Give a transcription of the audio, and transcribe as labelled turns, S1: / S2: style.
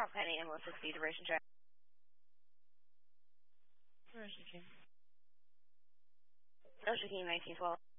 S1: South Penny, Ambulance 60, duration check.
S2: Where is she, King?
S1: Ocean King 1912.